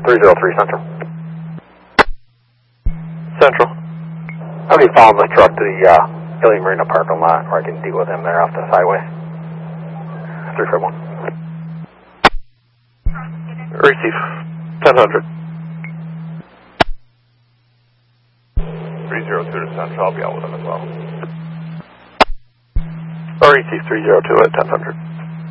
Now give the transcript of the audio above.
303 Central. Central. I'll be following the truck to the Hilly Marina parking lot where I can deal with him there off the highway. 351. Receive. 1000. 302 to Central, I'll be out with him as well. Or receive 302 at 1000.